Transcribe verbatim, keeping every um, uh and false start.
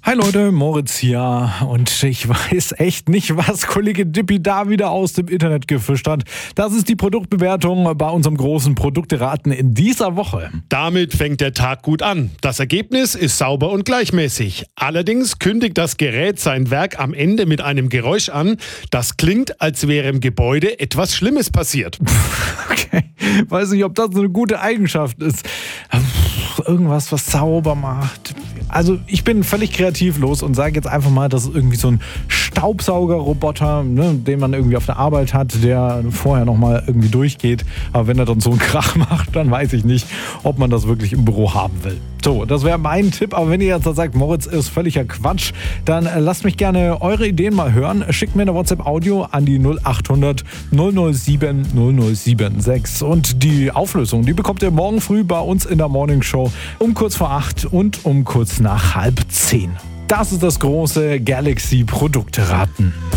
Hi Leute, Moritz hier und ich weiß echt nicht, was Kollege Dippi da wieder aus dem Internet gefischt hat. Das ist die Produktbewertung bei unserem großen Produkteraten in dieser Woche. Damit fängt der Tag gut an. Das Ergebnis ist sauber und gleichmäßig. Allerdings kündigt das Gerät sein Werk am Ende mit einem Geräusch an, das klingt, als wäre im Gebäude etwas Schlimmes passiert. Okay, weiß nicht, ob das eine gute Eigenschaft ist. Irgendwas, was sauber macht. Also ich bin völlig kreativlos und sage jetzt einfach mal, das ist irgendwie so ein Staubsaugerroboter, ne, den man irgendwie auf der Arbeit hat, der vorher nochmal irgendwie durchgeht. Aber wenn er dann so einen Krach macht, dann weiß ich nicht, ob man das wirklich im Büro haben will. So, das wäre mein Tipp. Aber wenn ihr jetzt sagt, Moritz ist völliger Quatsch, dann äh, lasst mich gerne eure Ideen mal hören. Schickt mir eine WhatsApp-Audio an die null acht hundert null null sieben null null sieben sechs. Und die Auflösung, die bekommt ihr morgen früh bei uns in der Morning Show um kurz vor acht und um kurz nach halb zehn. Das ist das große Galaxy Produkteraten.